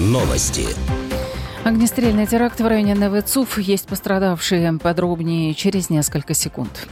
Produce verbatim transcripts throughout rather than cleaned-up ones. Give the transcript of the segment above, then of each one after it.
Новости. Огнестрельный теракт в районе Невы-Цуф. Есть пострадавшие. Подробнее через несколько секунд.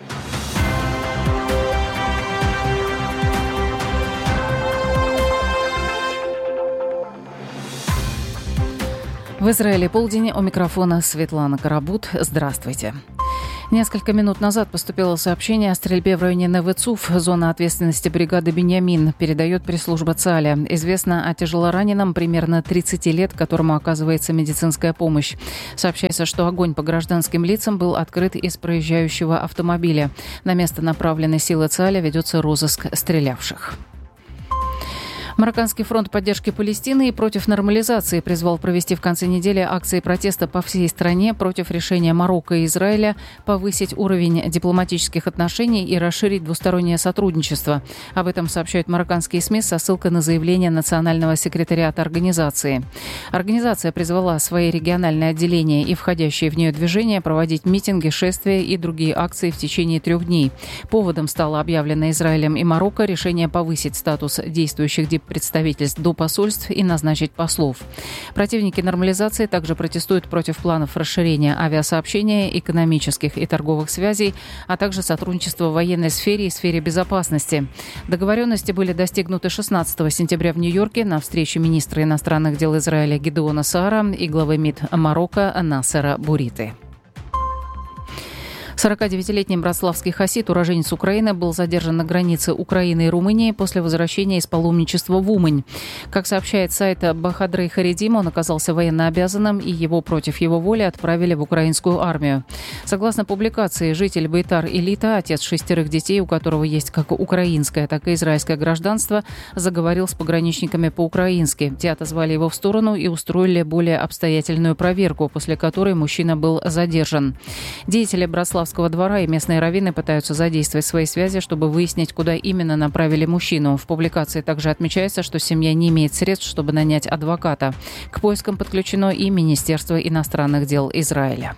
В Израиле полдень. У микрофона Светлана Карабут. Здравствуйте. Несколько минут назад поступило сообщение о стрельбе в районе Невы-Цуф. Зона ответственности бригады «Биньямин», передает пресс-служба ЦАЛЯ. Известно о тяжелораненом примерно тридцати лет, которому оказывается медицинская помощь. Сообщается, что огонь по гражданским лицам был открыт из проезжающего автомобиля. На место направленной силы ЦАЛЯ ведется розыск стрелявших. Марокканский фронт поддержки Палестины и против нормализации призвал провести в конце недели акции протеста по всей стране против решения Марокко и Израиля повысить уровень дипломатических отношений и расширить двустороннее сотрудничество. Об этом сообщают марокканские СМИ со ссылкой на заявление национального секретариата организации. Организация призвала свои региональные отделения и входящие в нее движения проводить митинги, шествия и другие акции в течение трех дней. Поводом стало объявленное Израилем и Марокко решение повысить статус действующих дипломатических представительств до посольств и назначить послов. Противники нормализации также протестуют против планов расширения авиасообщения, экономических и торговых связей, а также сотрудничества в военной сфере и сфере безопасности. Договоренности были достигнуты шестнадцатого сентября в Нью-Йорке на встрече министра иностранных дел Израиля Гидеона Саара и главы МИД Марокко Насера Буриты. сорокадевятилетний братславский хасид, уроженец Украины, был задержан на границе Украины и Румынии после возвращения из паломничества в Умань. Как сообщает сайт Бахадрей Харидим, он оказался военнообязанным, и его против его воли отправили в украинскую армию. Согласно публикации, житель Бейтар-Илита, отец шестерых детей, у которого есть как украинское, так и израильское гражданство, заговорил с пограничниками по-украински. Те отозвали его в сторону и устроили более обстоятельную проверку, после которой мужчина был задержан. Деятели братславского двора и местные раввины пытаются задействовать свои связи, чтобы выяснить, куда именно направили мужчину. В публикации также отмечается, что семья не имеет средств, чтобы нанять адвоката. К поискам подключено и Министерство иностранных дел Израиля.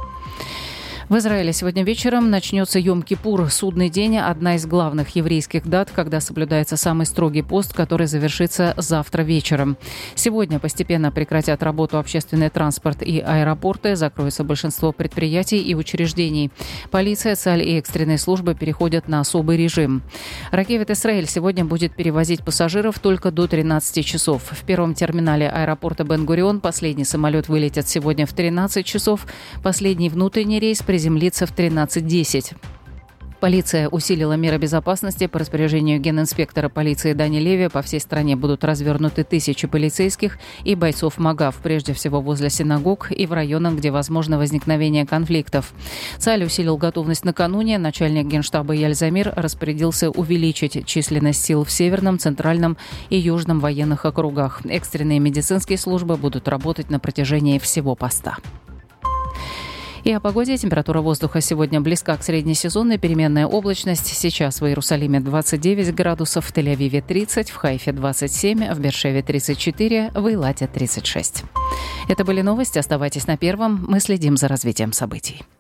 В Израиле сегодня вечером начнется Йом-Кипур. Судный день – одна из главных еврейских дат, когда соблюдается самый строгий пост, который завершится завтра вечером. Сегодня постепенно прекратят работу общественный транспорт и аэропорты, закроется большинство предприятий и учреждений. Полиция, ЦАЛЬ и экстренные службы переходят на особый режим. Ракевет Исраэль сегодня будет перевозить пассажиров только до тринадцати часов. В первом терминале аэропорта Бен-Гурион последний самолет вылетит сегодня в тринадцать часов. Последний внутренний рейс приземлится в тринадцать десять. Полиция усилила меры безопасности. По распоряжению генинспектора полиции Дани Леви по всей стране будут развернуты тысячи полицейских и бойцов МАГАВ, прежде всего возле синагог и в районах, где возможно возникновение конфликтов. ЦАЛЬ усилил готовность накануне. Начальник Генштаба Эйяль Замир распорядился увеличить численность сил в Северном, Центральном и Южном военных округах. Экстренные медицинские службы будут работать на протяжении всего поста. И о погоде. Температура воздуха сегодня близка к среднесезонной, переменная облачность. Сейчас в Иерусалиме двадцать девять градусов, в Тель-Авиве тридцать, в Хайфе двадцать семь, в Беэр-Шеве тридцать четыре, в Эйлате тридцать шесть. Это были новости. Оставайтесь на Первом. Мы следим за развитием событий.